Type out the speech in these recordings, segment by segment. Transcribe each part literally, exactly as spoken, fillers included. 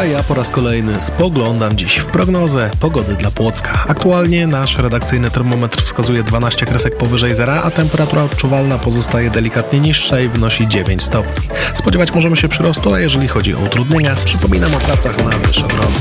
A ja po raz kolejny spoglądam dziś w prognozę pogody dla Płocka. Aktualnie nasz redakcyjny termometr wskazuje dwanaście kresek powyżej zera, a temperatura odczuwalna pozostaje delikatnie niższa i wynosi dziewięć stopni. Spodziewać możemy się przyrostu, a jeżeli chodzi o utrudnienia, przypominam o pracach na Wyszogrodzie.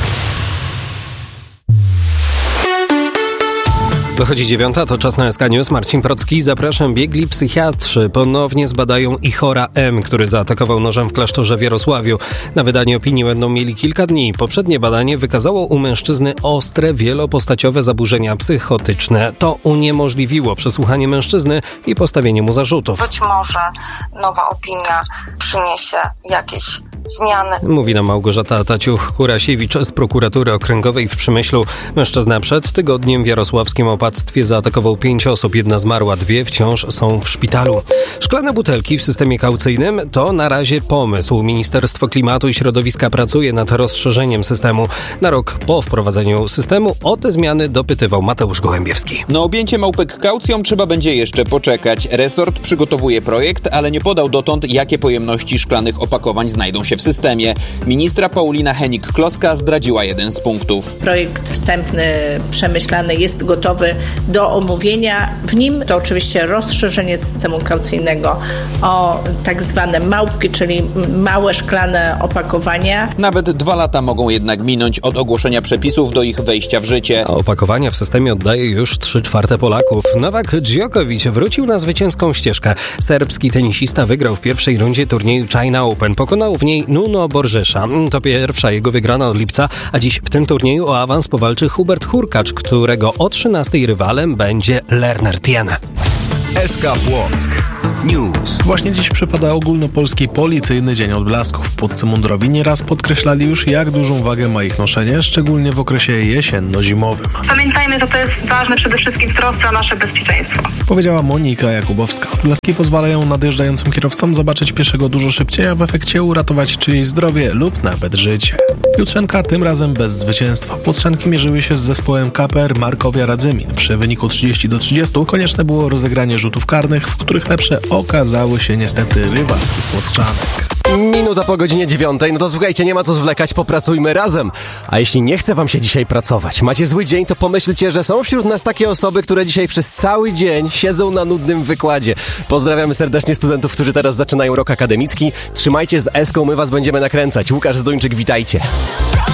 Dochodzi dziewiąta, to czas na S K News. Marcin Procki, zapraszam. Biegli psychiatrzy ponownie zbadają Ichora M., który zaatakował nożem w klasztorze w Jarosławiu. Na wydanie opinii będą mieli kilka dni. Poprzednie badanie wykazało u mężczyzny ostre, wielopostaciowe zaburzenia psychotyczne. To uniemożliwiło przesłuchanie mężczyzny i postawienie mu zarzutów. Być może nowa opinia przyniesie jakieś zmiany. Mówi nam Małgorzata Taciuch-Kurasiewicz z prokuratury okręgowej w Przemyślu. Mężczyzna przed tygodniem w jarosławskim opactwie zaatakował pięć osób. Jedna zmarła, dwie wciąż są w szpitalu. Szklane butelki w systemie kaucyjnym to na razie pomysł. Ministerstwo Klimatu i Środowiska pracuje nad rozszerzeniem systemu. Na rok po wprowadzeniu systemu o te zmiany dopytywał Mateusz Gołębiewski. Na objęcie małpek kaucją trzeba będzie jeszcze poczekać. Resort przygotowuje projekt, ale nie podał dotąd, jakie pojemności szklanych opakowań znajdą się w systemie. Ministra Paulina Hennig-Kloska zdradziła jeden z punktów. Projekt wstępny, przemyślany jest gotowy do omówienia. W nim to oczywiście rozszerzenie systemu kaucyjnego o tak zwane małpki, czyli małe szklane opakowania. Nawet dwa lata mogą jednak minąć od ogłoszenia przepisów do ich wejścia w życie. A opakowania w systemie oddaje już trzy czwarte Polaków. Nowak Djokovic wrócił na zwycięską ścieżkę. Serbski tenisista wygrał w pierwszej rundzie turnieju China Open. Pokonał w niej Nuno Borgesza. To pierwsza jego wygrana od lipca, a dziś w tym turnieju o awans powalczy Hubert Hurkacz, którego o trzynastej rywalem będzie Lerner Tiene. S K Płock News. Właśnie dziś przypada ogólnopolski policyjny dzień odblasków. Płotcy mundurowi nieraz podkreślali już, jak dużą wagę ma ich noszenie, szczególnie w okresie jesienno-zimowym. Pamiętajmy, że to jest ważne przede wszystkim w trosce o nasze bezpieczeństwo. Powiedziała Monika Jakubowska. Odblaski pozwalają nadjeżdżającym kierowcom zobaczyć pieszego dużo szybciej, a w efekcie uratować czyjeś zdrowie lub nawet życie. Jutrzenka tym razem bez zwycięstwa. Płotrzanki mierzyły się z zespołem K P R Markowia-Radzymin. Przy wyniku trzydzieści do trzydziestu konieczne było rozegranie rzutów karnych, w których lepsze okazały się niestety rywalki płotrzanek. Minuta po godzinie dziewiątej, no to słuchajcie, nie ma co zwlekać, popracujmy razem. A jeśli nie chce wam się dzisiaj pracować, macie zły dzień, to pomyślcie, że są wśród nas takie osoby, które dzisiaj przez cały dzień siedzą na nudnym wykładzie. Pozdrawiamy serdecznie studentów, którzy teraz zaczynają rok akademicki. Trzymajcie z Eską, my was będziemy nakręcać. Łukasz Zdończyk, witajcie.